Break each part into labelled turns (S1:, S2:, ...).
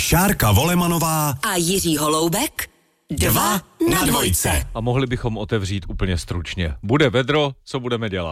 S1: Šárka Volemanová
S2: a Jiří Holoubek 2 na dvojce.
S3: A mohli bychom otevřít úplně stručně. Bude vedro, co budeme dělat?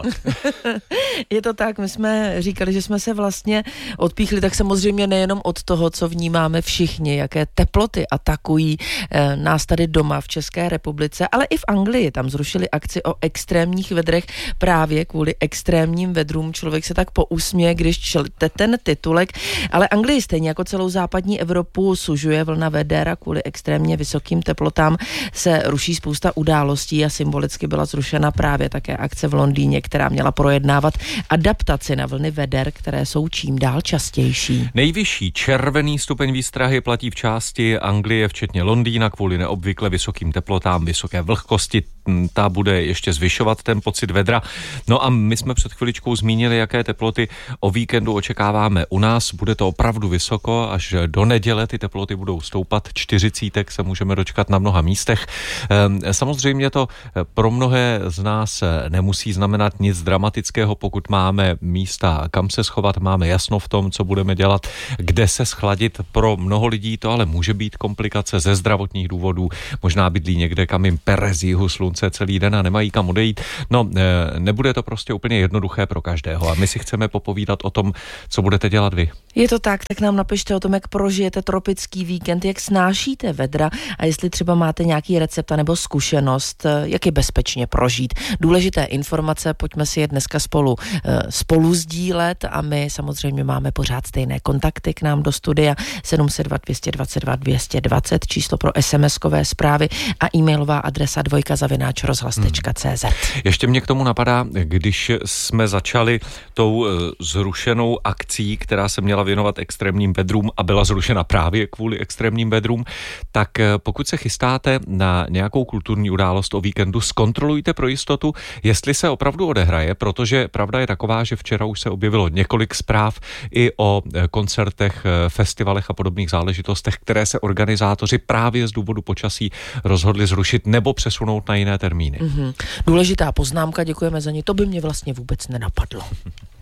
S4: Je to tak, my jsme říkali, že jsme se vlastně odpíchli, tak samozřejmě nejenom od toho, co vnímáme všichni, jaké teploty atakují nás tady doma v České republice, ale i v Anglii. Tam zrušili akci o extrémních vedrech právě kvůli extrémním vedrům. Člověk se tak pousměje, když čtete ten titulek, ale Anglii stejně jako celou západní Evropu sužuje vlna veder a kvůli extrémně vysokým teplotám se ruší spousta událostí a symbolicky byla zrušena právě také akce v Londýně, která měla projednávat adaptaci na vlny veder, které jsou čím dál častější.
S3: Nejvyšší červený stupeň výstrahy platí v části Anglie, včetně Londýna, kvůli neobvykle vysokým teplotám, vysoké vlhkosti. Ta bude ještě zvyšovat ten pocit vedra. No a my jsme před chviličkou zmínili, jaké teploty o víkendu očekáváme u nás. Bude to opravdu vysoko, až do neděle ty teploty budou stoupat. 40 se můžeme dočkat na mnoha místech. Samozřejmě to pro mnohé z nás nemusí znamenat nic dramatického, pokud máme místa, kam se schovat, máme jasno v tom, co budeme dělat, kde se schladit. Pro mnoho lidí to ale může být komplikace ze zdravotních důvodů. Možná bydlí někde, kam jim pere z jihu slunce celý den a nemají kam odejít. No, nebude to prostě úplně jednoduché pro každého a my si chceme popovídat o tom, co budete dělat vy.
S4: Je to tak nám napište o tom, jak prožijete tropický víkend, jak snášíte vedra a jestli třeba máte nějaký recept nebo zkušenost, jak je bezpečně prožít. Důležité informace, pojďme si je dneska spolu sdílet a my samozřejmě máme pořád stejné kontakty k nám do studia 702 222 220, číslo pro SMS-kové zprávy a e-mailová adresa dvojka@rozhlas.cz.
S3: Ještě mě k tomu napadá, když jsme začali tou zrušenou akcí, která se měla věnovat extrémním vedrům a byla zrušena právě kvůli extrémním vedrům, tak pokud se chystáte na nějakou kulturní událost o víkendu, zkontrolujte pro jistotu, jestli se opravdu odehraje, protože pravda je taková, že včera už se objevilo několik zpráv i o koncertech, festivalech a podobných záležitostech, které se organizátoři právě z důvodu počasí rozhodli zrušit nebo přesunout na jiné termíny.
S4: Důležitá poznámka, děkujeme za ní, to by mě vlastně vůbec nenapadlo.